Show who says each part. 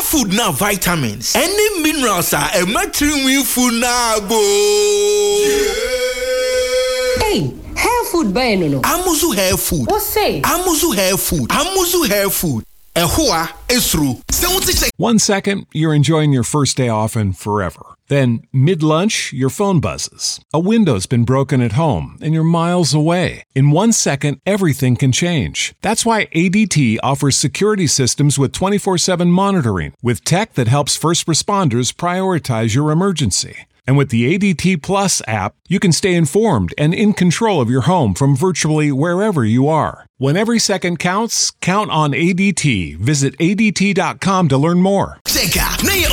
Speaker 1: food na vitamins. Any minerals are a matrimony food na bo.
Speaker 2: Hey, hair food ba no?
Speaker 1: Amuzu hair food.
Speaker 2: What say?
Speaker 1: Amuzu hair food. Amuzu hair food. Ehua esru.
Speaker 3: 1 second, you're enjoying your first day off and forever. Then, mid-lunch, your phone buzzes. A window's been broken at home, and you're miles away. In 1 second, everything can change. That's why ADT offers security systems with 24/7 monitoring, with tech that helps first responders prioritize your emergency. And with the ADT Plus app, you can stay informed and in control of your home from virtually wherever you are. When every second counts, count on ADT. Visit ADT.com to learn more.